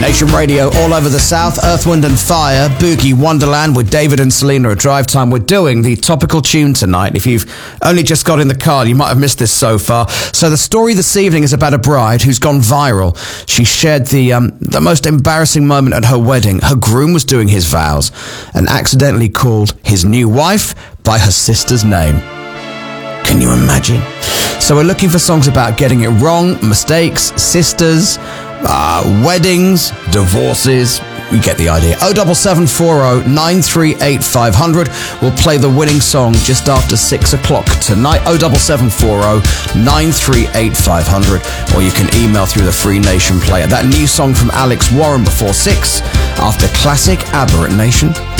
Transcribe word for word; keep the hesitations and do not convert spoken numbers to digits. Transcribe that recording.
Nation Radio all over the South, Earth, Wind and Fire, Boogie Wonderland with David and Selena at Drive Time. We're doing the topical tune tonight. If you've only just got in the car, you might have missed this so far. So the story this evening is about a bride who's gone viral. She shared the um, the most embarrassing moment at her wedding. Her groom was doing his vows and accidentally called his new wife by her sister's name. Can you imagine? So we're looking for songs about getting it wrong, mistakes, sisters, uh, weddings, divorces. You get the idea. oh seven seven four oh nine three eight five hundred. We'll play the winning song just after six o'clock tonight. oh seven seven four oh nine three eight five hundred. Or you can email through the Free Nation player. That new song from Alex Warren before six after classic ABBA at Nation.